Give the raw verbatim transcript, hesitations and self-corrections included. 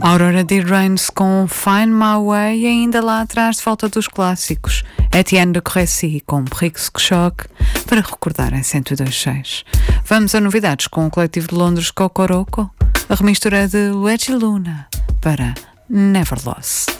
Aurora D. Reigns com Find My Way e ainda lá atrás de falta dos clássicos. Etienne de Crécy com Brix que Choque para recordar em cento e dois ponto seis. Vamos a novidades com o coletivo de Londres Cocoroco, a remistura de Luigi Luna para Never Lost.